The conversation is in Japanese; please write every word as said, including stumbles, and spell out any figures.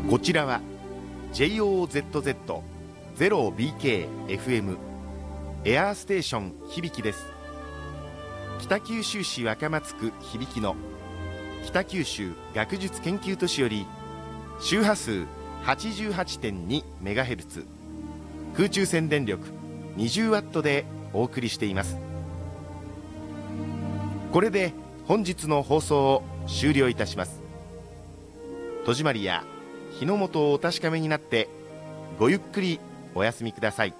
こちらは ジェイオーゼットゼットゼロビーケーエフエム エアーステーション響です。北九州市若松区響の北九州学術研究都市より周波数 はちじゅうはちてんにメガヘルツ 空中線電力 にじゅうワット でお送りしています。これで本日の放送を終了いたします。戸締まりや火の元をお確かめになってごゆっくりお休みください。